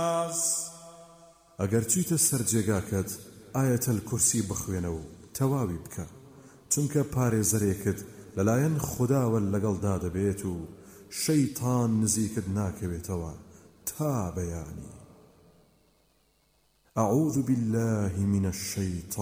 ئەگەر چیتە سەر جێگاکەت ئایەتەل کورسی بخوێنە و تەواوی بکە، چونکە پارێزەرێکت لەلایەن خوداوە لەگەڵدا دەبێت و شەیطان نزیکت ناکەوێتەوە تا بەیانی. أعوذ بالله من الشيطان